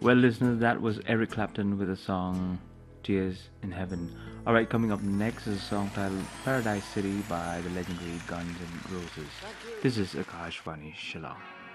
Well, listeners, that was Eric Clapton with the song Tears in Heaven. Alright, coming up next is a song titled Paradise City by the legendary Guns N' Roses. This is Akash Vani Shalom.